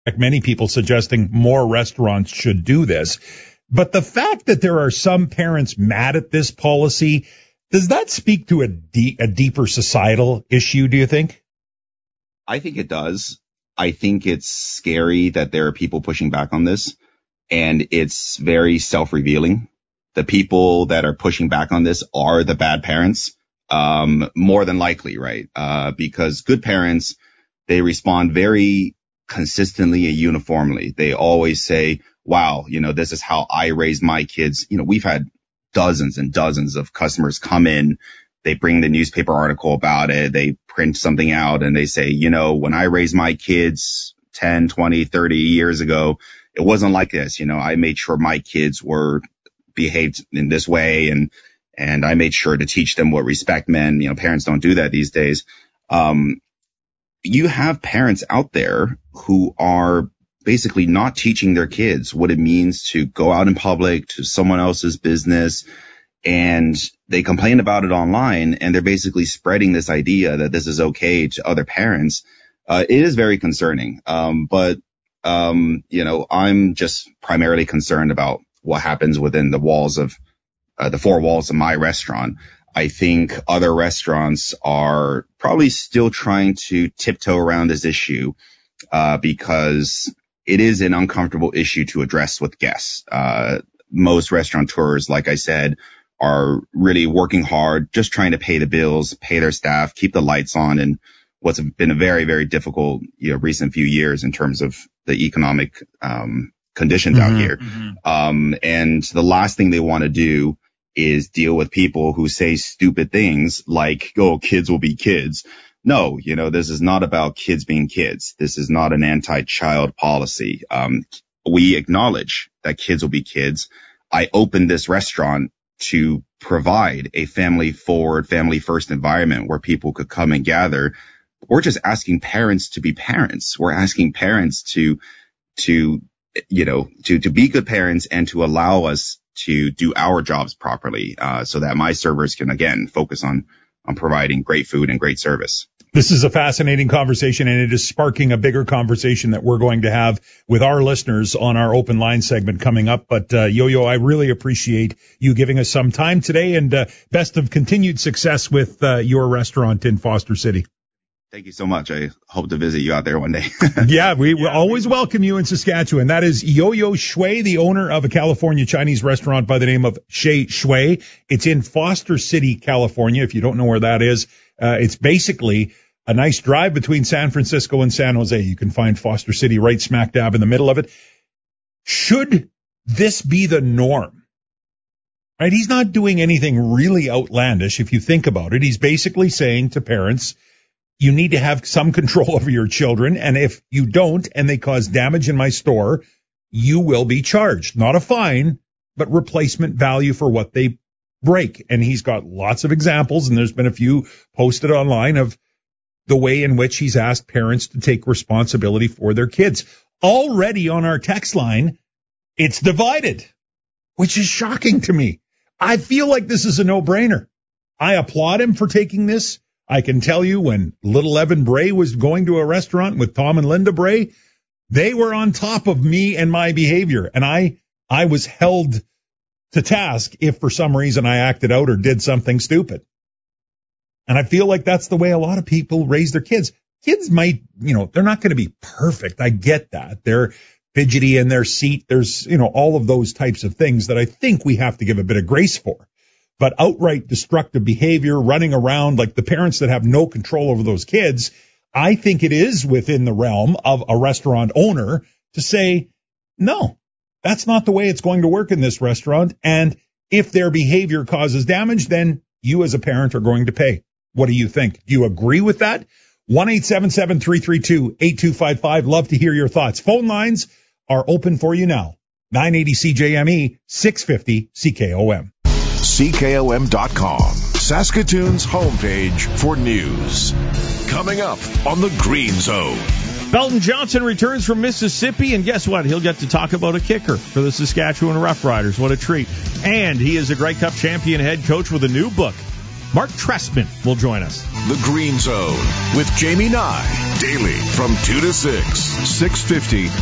Many people suggesting more restaurants should do this. But the fact that there are some parents mad at this policy, does that speak to a deeper societal issue, do you think? I think it does. I think it's scary that there are people pushing back on this, and it's very self-revealing. The people that are pushing back on this are the bad parents, more than likely, right? Because good parents, they respond very consistently and uniformly. They always say, wow, this is how I raised my kids. We've had dozens and dozens of customers come in. They bring the newspaper article about it. They print something out and they say, when I raised my kids 10, 20, 30 years ago, it wasn't like this. I made sure my kids were behaved in this way, and I made sure to teach them what respect meant. Parents don't do that these days. You have parents out there who are basically not teaching their kids what it means to go out in public to someone else's business, and they complain about it online, and they're basically spreading this idea that this is okay to other parents. It is very concerning. But I'm just primarily concerned about what happens within the walls of the four walls of my restaurant. I think other restaurants are probably still trying to tiptoe around this issue, because it is an uncomfortable issue to address with guests. Most restaurateurs, like I said, are really working hard, just trying to pay the bills, pay their staff, keep the lights on, and what's been a very, very difficult, recent few years in terms of the economic conditions out here. And the last thing they want to do is deal with people who say stupid things like, oh, kids will be kids. No, this is not about kids being kids. This is not an anti-child policy. We acknowledge that kids will be kids. I opened this restaurant to provide a family-forward, family-first environment where people could come and gather. We're just asking parents to be parents. We're asking parents to be good parents and to allow us to do our jobs properly, so that my servers can, again, focus on providing great food and great service. This is a fascinating conversation, and it is sparking a bigger conversation that we're going to have with our listeners on our open line segment coming up. But Yo-Yo, I really appreciate you giving us some time today, and best of continued success with your restaurant in Foster City. Thank you so much. I hope to visit you out there one day. Yeah, we will always welcome you in Saskatchewan. That is Yo-Yo Shui, the owner of a California Chinese restaurant by the name of Shei Shui. It's in Foster City, California. If you don't know where that is, it's basically a nice drive between San Francisco and San Jose. You can find Foster City right smack dab in the middle of it. Should this be the norm? Right? He's not doing anything really outlandish if you think about it. He's basically saying to parents, you need to have some control over your children, and if you don't and they cause damage in my store, you will be charged. Not a fine, but replacement value for what they break. And he's got lots of examples, and there's been a few posted online of the way in which he's asked parents to take responsibility for their kids. Already on our text line, it's divided, which is shocking to me. I feel like this is a no-brainer. I applaud him for taking this. I can tell you when little Evan Bray was going to a restaurant with Tom and Linda Bray, they were on top of me and my behavior. And I was held to task if for some reason I acted out or did something stupid. And I feel like that's the way a lot of people raise their kids. Kids might, they're not going to be perfect. I get that. They're fidgety in their seat. There's, all of those types of things that I think we have to give a bit of grace for. But outright destructive behavior, running around like the parents that have no control over those kids, I think it is within the realm of a restaurant owner to say, no, that's not the way it's going to work in this restaurant. And if their behavior causes damage, then you as a parent are going to pay. What do you think? Do you agree with that? 1-877-332-8255. Love to hear your thoughts. Phone lines are open for you now. 980 CJME, 650 CKOM. CKOM.com, Saskatoon's homepage for news. Coming up on the Green Zone. Belton Johnson returns from Mississippi, and guess what? He'll get to talk about a kicker for the Saskatchewan Roughriders. What a treat. And he is a Grey Cup champion head coach with a new book. Mark Trestman will join us. The Green Zone with Jamie Nye. Daily from 2 to 6, 650